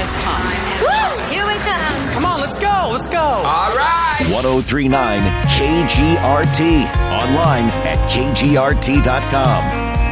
has come. Here we come. Come on, let's go. Let's go. All right. 1039 KGRT. Online at kgrt.com.